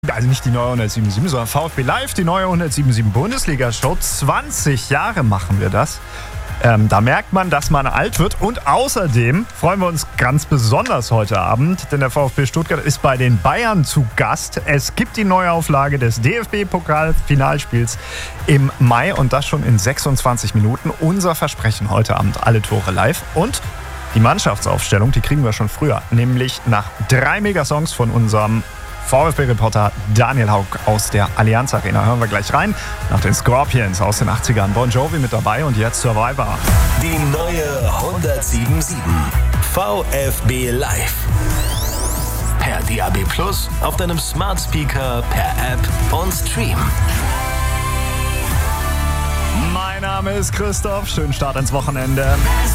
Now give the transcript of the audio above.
Also nicht die neue 107.7, sondern VfB Live, die neue 107.7 Bundesliga-Show. 20 Jahre machen wir das. Da merkt man, dass man alt wird. Und außerdem freuen wir uns ganz besonders heute Abend, denn der VfB Stuttgart ist bei den Bayern zu Gast. Es gibt die Neuauflage des DFB-Pokal-Finalspiels im Mai und das schon in 26 Minuten. Unser Versprechen heute Abend, alle Tore live. Und die Mannschaftsaufstellung, die kriegen wir schon früher, nämlich nach 3 Megasongs von unserem VfB-Reporter Daniel Haug aus der Allianz Arena. Hören wir gleich rein. Nach den Scorpions aus den 80ern. Bon Jovi mit dabei und jetzt Survivor. Die neue 107.7 VfB Live. Per DAB+, auf deinem Smart Speaker, per App und Stream. Mein Name ist Christoph. Schönen Start ins Wochenende.